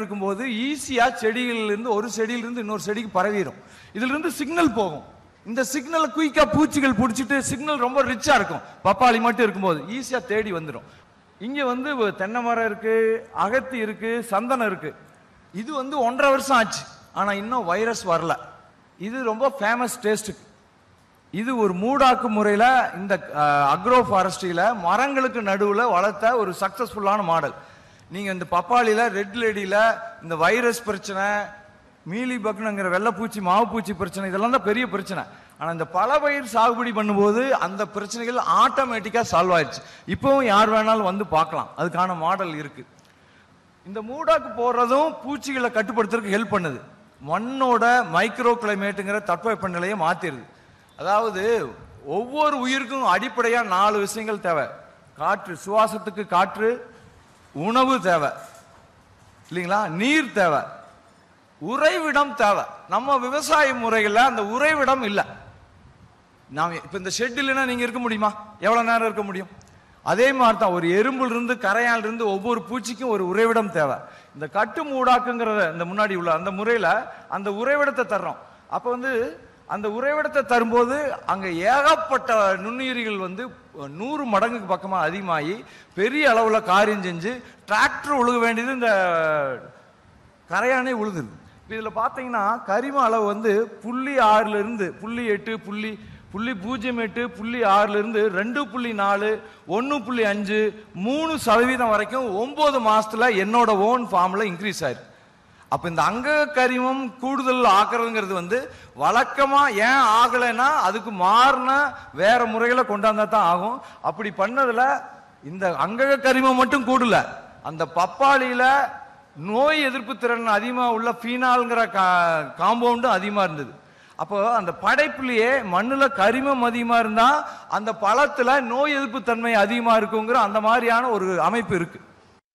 இருக்கும்போது ஈஸியா செடிகளிலிருந்து ஒரு செடியிலிருந்து இன்னொரு செடிக்கு பரவிடும். இதுல இருந்து சிக்னல் போகும். இந்த சிக்னலை குயிக்கா பூச்சிகள் பிடிச்சிட்டு சிக்னல் ரொம்ப ரிச்சா இருக்கும். பப்பாளி மட்டும் இருக்கும்போது ஈஸியா தேடி வந்துடும். இங்க தென்னை மரம் இருக்கு, அகத்தி இருக்கு, சந்தனம் இருக்கு. இது 1.5 வருஷம் ஆச்சு, ஆனா இன்னும் வைரஸ் வரல. இது ரொம்ப ஃபேமஸ் டேஸ்ட்டுக்கு. இது ஒரு மூடாக்கு முறையில இந்த அக்ரோ ஃபாரஸ்ட்ரியில மரங்களுக்கு நடுவுல வளர்த்த ஒரு சக்சஸ்ஃபுல்லான மாடல். நீங்க இந்த பப்பாளியில, ரெட் லேடியில இந்த வைரஸ் பிரச்சனை, மீலி பக்னுங்கிற வெள்ளைப்பூச்சி, மாவுப்பூச்சி பிரச்சனை, இதெல்லாம் தான் பெரிய பிரச்சனை. ஆனா இந்த பல பயிர் சாகுபடி பண்ணும்போது அந்த பிரச்சனைகள் ஆட்டோமேட்டிக்கா சால்வ் ஆயிடுச்சு. இப்பவும் யார் வேணாலும் வந்து பார்க்கலாம், அதுக்கான மாடல் இருக்கு. இந்த மூடாக்கு போடுறதும் பூச்சிகளை கட்டுப்படுத்துறதுக்கு ஹெல்ப் பண்ணுது. மண்ணோட மைக்ரோ கிளைமேட்டுங்கிற தட்பவெப்ப நிலையை மாத்திருது. அதாவது ஒவ்வொரு உயிருக்கும் அடிப்படையா 4 விஷயங்கள் தேவை. காற்று, சுவாசத்துக்கு காற்று, உணவு தேவை இல்லைங்களா, நீர் தேவை, உறைவிடம் தேவை. நம்ம விவசாய முறைகள்ல அந்த உறைவிடம் இல்லை. நாம் இப்ப இந்த ஷெட் இல்லைன்னா நீங்க இருக்க முடியுமா? எவ்வளவு நேரம் இருக்க முடியும்? அதே மாதிரி தான் ஒரு எறும்புல இருந்து, கரையால் இருந்து ஒவ்வொரு பூச்சிக்கும் ஒரு உறைவிடம் தேவை. இந்த கட்டு மூடாக்குங்கிற இந்த முன்னாடி உள்ள அந்த முறையில அந்த உறைவிடத்தை தர்றோம். அப்ப அந்த உறைவிடத்தை தரும்போது அங்க ஏகப்பட்ட நுண்ணுயிரிகள் 100 மடங்குக்கு பக்கமா அதிகமாகி பெரிய அளவுல காரியம் செஞ்சு டிராக்டர் உழுக வேண்டியது இந்த கரையானே உழுகுது. இதுல பாத்தீங்கன்னா கரிம அளவு 0.6 இருந்து 0.8, 0.08, 0.6 இருந்து 2.4, 1.5, 3% வரைக்கும் 9 மாசத்துல என்னோட ஓன் ஃபார்ம்ல இன்க்ரீஸ் ஆயிருக்கு. அப்ப இந்த அங்க கரிமம் கூடுதல் ஆக்குறதுங்கிறது வழக்கமா ஏன் ஆகலைன்னா அதுக்கு மாறின வேற முறைகளை கொண்டாந்தா தான் ஆகும். அப்படி பண்ணதுல இந்த அங்க கரிமம் மட்டும் கூடல, அந்த பப்பாளியில நோய் எதிர்ப்பு திறன் அதிகமா உள்ள ஃபீனால்ங்கிற காம்பவுண்டும் அதிகமா இருந்தது. அப்போ அந்த படைப்புலயே மண்ணுல கரிமம் அதிகமா இருந்தா அந்த பழத்துல நோய் எதிர்ப்பு தன்மை அதிகமா இருக்குங்கிற அந்த மாதிரியான ஒரு அமைப்பு இருக்கு.